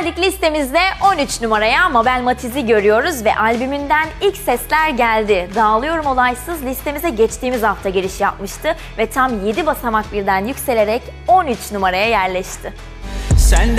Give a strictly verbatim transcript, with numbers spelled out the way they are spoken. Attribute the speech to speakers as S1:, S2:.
S1: Geldik listemizde on üç numaraya Mabel Matiz'i görüyoruz ve albümünden ilk sesler geldi. Dağılıyorum olaysız listemize geçtiğimiz hafta giriş yapmıştı ve tam yedi basamak birden yükselerek on üç numaraya yerleşti.
S2: Sen